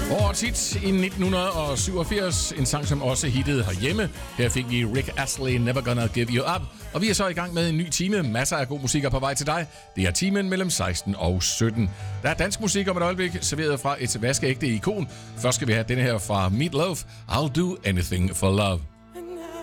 Årets hit i 1987, en sang, som også hittede herhjemme. Her fik vi Rick Astley, Never Gonna Give You Up. Og vi er så i gang med en ny time. Masser af god musik er på vej til dig. Det er timen mellem 16 og 17. Der er dansk musik om et øjeblik, serveret fra et vaskeægte ikon. Først skal vi have denne her fra Meat Loaf, I'll Do Anything for Love.